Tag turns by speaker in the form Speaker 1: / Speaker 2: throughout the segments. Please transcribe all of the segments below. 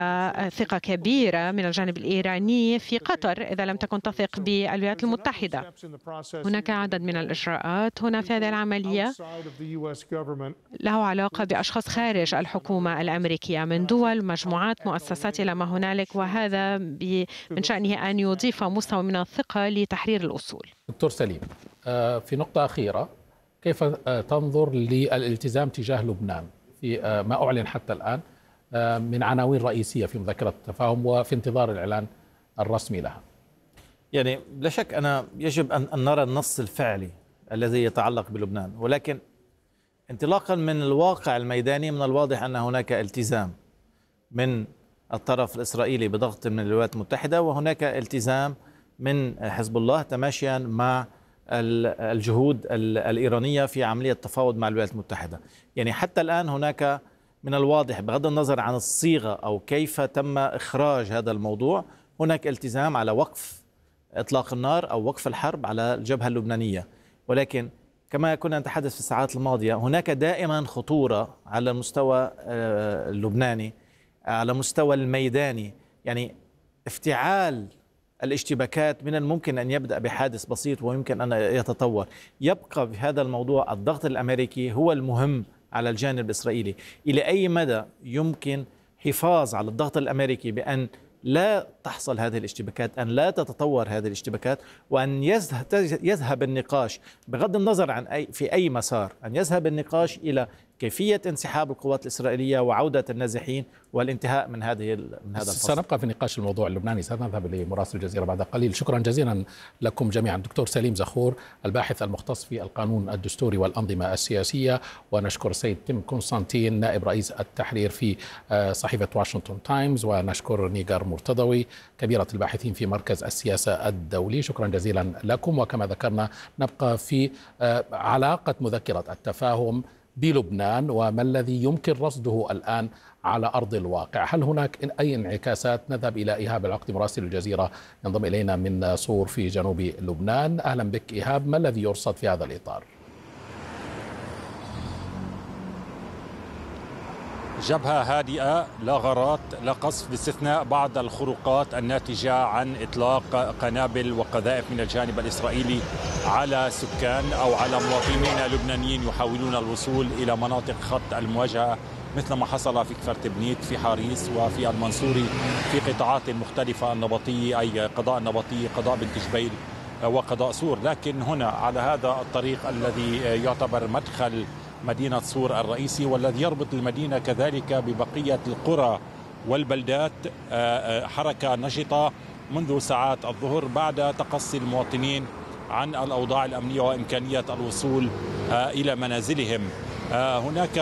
Speaker 1: ثقة كبيرة من الجانب الإيراني في قطر إذا لم تكن تثق بالولايات المتحدة. هناك عدد من الإجراءات هنا في هذه العملية له علاقة بأشخاص خارج الحكومة الأمريكية من دول مجموعات مؤسسات إلى ما هنالك، وهذا من شأنه أن يضيف مستوى من الثقة لتحرير الأصول.
Speaker 2: دكتور سليم، في نقطة أخيرة، كيف تنظر للالتزام تجاه لبنان في ما أعلن حتى الآن من عناوين رئيسية في مذكرة التفاهم وفي انتظار الإعلان الرسمي لها؟
Speaker 3: يعني لا شك يجب أن نرى النص الفعلي الذي يتعلق بلبنان، ولكن انطلاقا من الواقع الميداني من الواضح أن هناك التزام من الطرف الإسرائيلي بضغط من الولايات المتحدة، وهناك التزام من حزب الله تماشيا مع الجهود الإيرانية في عملية تفاوض مع الولايات المتحدة. يعني حتى الآن هناك من الواضح بغض النظر عن الصيغة أو كيف تم إخراج هذا الموضوع، هناك التزام على وقف إطلاق النار أو وقف الحرب على الجبهة اللبنانية. ولكن كما كنا نتحدث في الساعات الماضية، هناك دائما خطورة على المستوى اللبناني، على مستوى الميداني. يعني افتعال الاشتباكات من الممكن أن يبدأ بحادث بسيط ويمكن أن يتطور. يبقى في هذا الموضوع الضغط الأمريكي هو المهم على الجانب الإسرائيلي. إلى أي مدى يمكن حفاظ على الضغط الأمريكي بأن لا تحصل هذه الاشتباكات، أن لا تتطور هذه الاشتباكات، وأن يذهب النقاش بغض النظر عن في أي مسار، أن يذهب النقاش إلى كيفية انسحاب القوات الإسرائيلية وعودة النازحين والانتهاء من هذا الفصل.
Speaker 2: سنبقى في نقاش الموضوع اللبناني، سنذهب لمراسل الجزيرة بعد قليل. شكرا جزيلا لكم جميعا. دكتور سليم زخور، الباحث المختص في القانون الدستوري والأنظمة السياسية، ونشكر سيد تيم كونستانتين نائب رئيس التحرير في صحيفة واشنطن تايمز، ونشكر نيجار مرتضوي كبيرة الباحثين في مركز السياسة الدولي. شكرا جزيلا لكم. وكما ذكرنا نبقى في علاقة مذكرة التفاهم بلبنان وما الذي يمكن رصده الآن على أرض الواقع. هل هناك أي انعكاسات؟ نذهب إلى إيهاب العقد مراسل الجزيرة ينضم إلينا من صور في جنوب لبنان. أهلا بك إيهاب، ما الذي يرصد في هذا الإطار؟
Speaker 4: جبهة هادئة، لا غارات لا قصف، باستثناء بعض الخروقات الناتجة عن إطلاق قنابل وقذائف من الجانب الإسرائيلي على سكان أو على مواطنين لبنانيين يحاولون الوصول إلى مناطق خط المواجهة، مثل ما حصل في كفر تبنيت، في حاريس، وفي المنصوري، في قطاعات مختلفة النبطية، أي قضاء النبطية، قضاء بنت جبيل، وقضاء صور. لكن هنا على هذا الطريق الذي يعتبر مدخل مدينة صور الرئيسي والذي يربط المدينة كذلك ببقية القرى والبلدات، حركة نشطة منذ ساعات الظهر بعد تقصي المواطنين عن الأوضاع الأمنية وإمكانية الوصول إلى منازلهم. هناك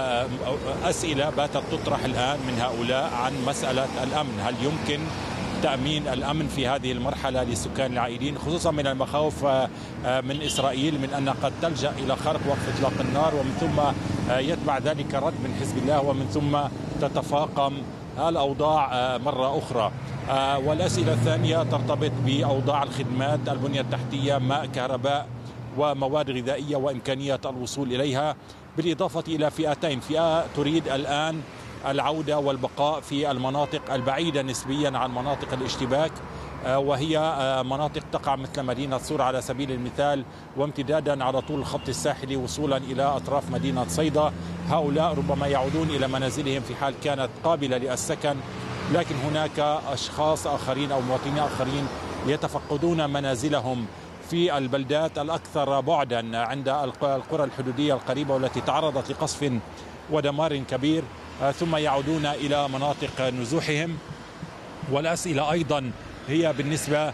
Speaker 4: أسئلة باتت تطرح الآن من هؤلاء عن مسألة الأمن. هل يمكن تأمين الأمن في هذه المرحلة لسكان العائلين، خصوصا من المخاوف من إسرائيل من أن قد تلجأ إلى خرق وقف إطلاق النار، ومن ثم يتبع ذلك رد من حزب الله، ومن ثم تتفاقم الأوضاع مرة أخرى. والأسئلة الثانية ترتبط بأوضاع الخدمات، البنية التحتية، ماء، كهرباء، ومواد غذائية وإمكانية الوصول إليها، بالإضافة إلى فئتين: فئة تريد الآن العودة والبقاء في المناطق البعيدة نسبيا عن مناطق الاشتباك، وهي مناطق تقع مثل مدينة صور على سبيل المثال، وامتدادا على طول الخط الساحلي وصولا إلى أطراف مدينة صيدا. هؤلاء ربما يعودون إلى منازلهم في حال كانت قابلة للسكن، لكن هناك أشخاص آخرين أو مواطنين آخرين يتفقدون منازلهم في البلدات الأكثر بعدا عند القرى الحدودية القريبة والتي تعرضت لقصف ودمار كبير، ثم يعودون إلى مناطق نزوحهم. والأسئلة أيضا هي بالنسبة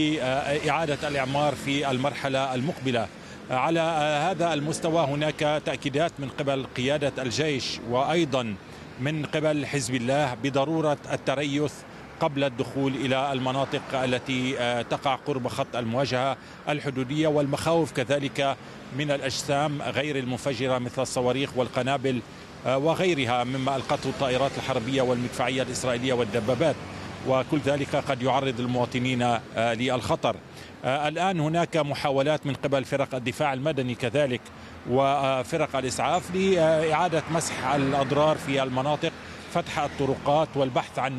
Speaker 4: لإعادة الإعمار في المرحلة المقبلة. على هذا المستوى هناك تأكيدات من قبل قيادة الجيش وأيضا من قبل حزب الله بضرورة التريث قبل الدخول إلى المناطق التي تقع قرب خط المواجهة الحدودية، والمخاوف كذلك من الأجسام غير المنفجرة مثل الصواريخ والقنابل وغيرها مما ألقته الطائرات الحربية والمدفعية الإسرائيلية والدبابات، وكل ذلك قد يعرض المواطنين للخطر. الآن هناك محاولات من قبل فرق الدفاع المدني كذلك وفرق الإسعاف لإعادة مسح الأضرار في المناطق، فتح الطرقات والبحث عن